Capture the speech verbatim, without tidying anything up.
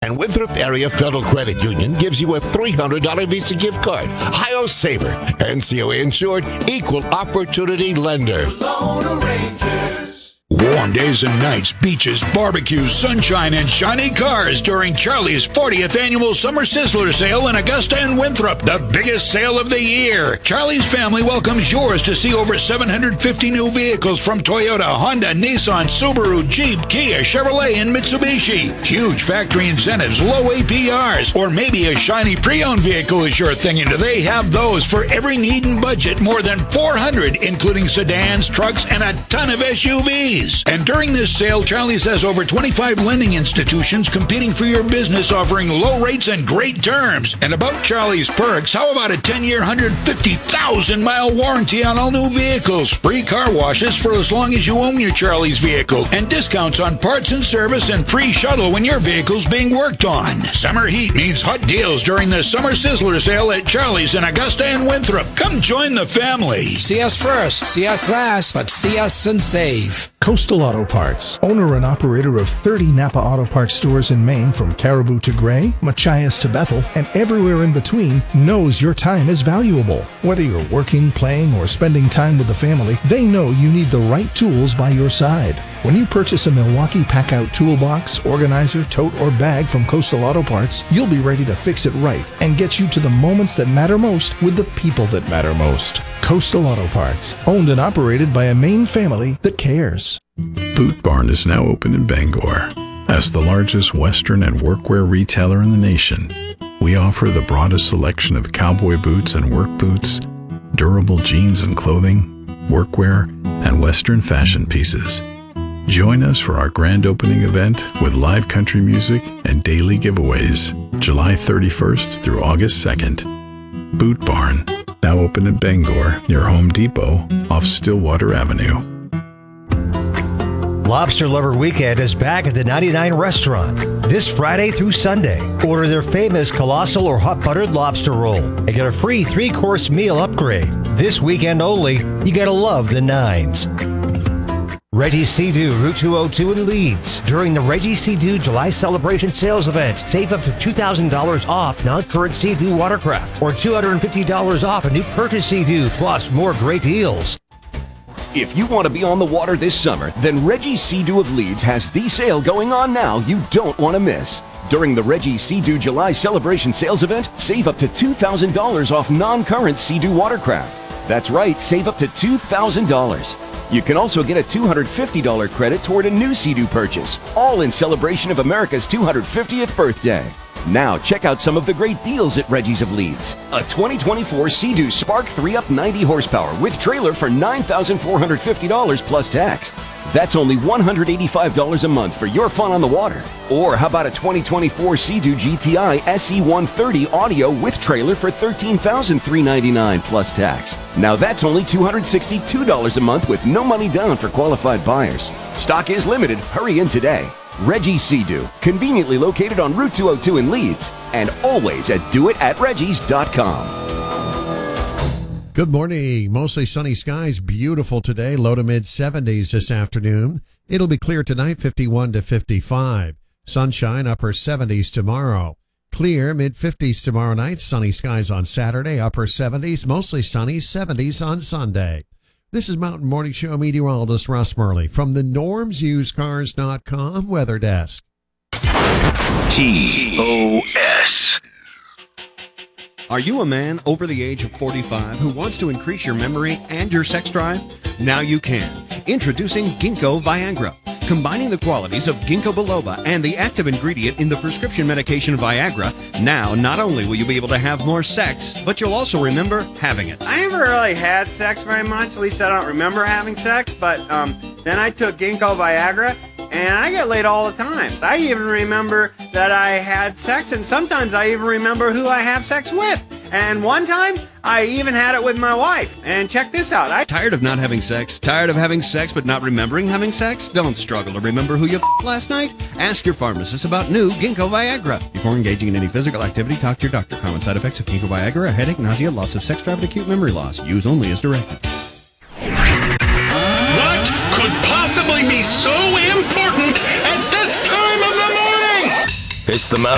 and Winthrop Area Federal Credit Union gives you a three hundred dollars Visa gift card. Hi-Yo Saver, N C O A insured, equal opportunity lender. Lone Rangers. Warm days and nights, beaches, barbecues, sunshine, and shiny cars during Charlie's fortieth Annual Summer Sizzler Sale in Augusta and Winthrop, the biggest sale of the year. Charlie's family welcomes yours to see over seven hundred fifty new vehicles from Toyota, Honda, Nissan, Subaru, Jeep, Kia, Chevrolet, and Mitsubishi. Huge factory incentives, low A P Rs, or maybe a shiny pre-owned vehicle is your thing, and they have those for every need and budget, more than four hundred, including sedans, trucks, and a ton of S U Vs. And during this sale, Charlie's has over twenty-five lending institutions competing for your business, offering low rates and great terms. And about Charlie's perks, how about a ten-year, one hundred fifty thousand mile warranty on all new vehicles, free car washes for as long as you own your Charlie's vehicle, and discounts on parts and service, and free shuttle when your vehicle's being worked on. Summer heat means hot deals during the Summer Sizzler Sale at Charlie's in Augusta and Winthrop. Come join the family. See us first, see us last, but see us and save. Coastal Auto Parts, owner and operator of thirty Napa Auto Parts stores in Maine, from Caribou to Gray, Machias to Bethel, and everywhere in between, knows your time is valuable. Whether you're working, playing, or spending time with the family, they know you need the right tools by your side. When you purchase a Milwaukee Pack-Out toolbox, organizer, tote, or bag from Coastal Auto Parts, you'll be ready to fix it right and get you to the moments that matter most with the people that matter most. Coastal Auto Parts, owned and operated by a Maine family that cares. Boot Barn is now open in Bangor. As the largest Western and workwear retailer in the nation, we offer the broadest selection of cowboy boots and work boots, durable jeans and clothing, workwear, and Western fashion pieces. Join us for our grand opening event with live country music and daily giveaways, July thirty-first through August second. Boot Barn, now open in Bangor near Home Depot off Stillwater Avenue. Lobster Lover Weekend is back at the ninety-nine Restaurant this Friday through Sunday. Order their famous colossal or hot buttered lobster roll and get a free three-course meal upgrade. This weekend only, you gotta love the nines. Reggie's Sea-Doo, Route two oh two in Leeds. During the Reggie's Sea-Doo July Celebration Sales Event, save up to two thousand dollars off non-current Sea-Doo watercraft or two hundred fifty dollars off a new purchase Sea-Doo, plus more great deals. If you want to be on the water this summer, then Reggie's Sea-Doo of Leeds has the sale going on now you don't want to miss. During the Reggie's Sea-Doo July Celebration Sales Event, save up to two thousand dollars off non-current Sea-Doo watercraft. That's right, save up to two thousand dollars. You can also get a two hundred fifty dollars credit toward a new Sea-Doo purchase, all in celebration of America's two hundred fiftieth birthday. Now check out some of the great deals at Reggie's of Leeds. A twenty twenty-four Sea-Doo Spark three up ninety horsepower with trailer for nine thousand four hundred fifty dollars plus tax. That's only one hundred eighty-five dollars a month for your fun on the water. Or how about a twenty twenty-four Sea-Doo G T I S E one thirty audio with trailer for thirteen thousand three hundred ninety-nine dollars plus tax. Now that's only two hundred sixty-two dollars a month with no money down for qualified buyers. Stock is limited. Hurry in today. Reggie's Sea-Doo, conveniently located on Route two oh two in Leeds, and always at do it at reggies dot com. Good morning. Mostly sunny skies. Beautiful today. Low to mid seventies this afternoon. It'll be clear tonight, fifty-one to fifty-five. Sunshine, upper seventies tomorrow. Clear, mid fifties tomorrow night. Sunny skies on Saturday, upper seventies. Mostly sunny, seventies on Sunday. This is Mountain Morning Show meteorologist Russ Murley from the norms used cars dot com weather desk. T O S. Are you a man over the age of forty-five who wants to increase your memory and your sex drive? Now you can. Introducing Ginkgo Viagra. Combining the qualities of ginkgo biloba and the active ingredient in the prescription medication Viagra, now not only will you be able to have more sex, but you'll also remember having it. I never really had sex very much, at least I don't remember having sex, but um, then I took ginkgo Viagra, and I get laid all the time. I even remember that I had sex, and sometimes I even remember who I have sex with. And one time, I even had it with my wife. And check this out. I Tired of not having sex? Tired of having sex but not remembering having sex? Don't struggle to remember who you f***ed last night. Ask your pharmacist about new Ginkgo Viagra. Before engaging in any physical activity, talk to your doctor. Common side effects of Ginkgo Viagra are headache, nausea, loss of sex drive, and acute memory loss. Use only as directed. What could possibly be so important at this time of the morning? It's the